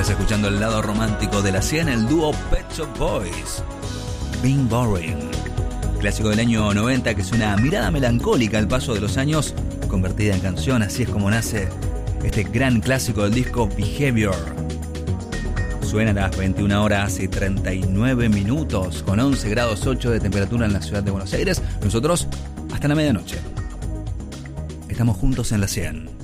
Estás escuchando el lado romántico de la 100, el dúo Pet Shop Boys, Being Boring. Clásico del año 90 que es una mirada melancólica al paso de los años, convertida en canción. Así es como nace este gran clásico del disco Behavior. Suena a las 21 horas y 39 minutos, con 11 grados 8 de temperatura en la ciudad de Buenos Aires. Nosotros hasta la medianoche. Estamos juntos en la 100.